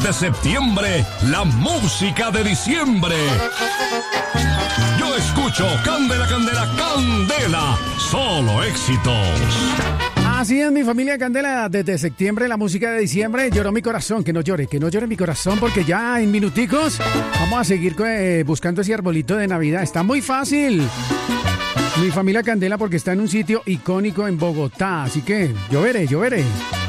de septiembre, la música de diciembre. Yo escucho Candela, Candela, Candela, solo éxitos. Así es, mi familia Candela, desde septiembre, la música de diciembre, lloró mi corazón, que no llore mi corazón, porque ya en minuticos vamos a seguir buscando ese arbolito de Navidad. Está muy fácil. Mi familia Candela, porque está en un sitio icónico en Bogotá, así que yo veré.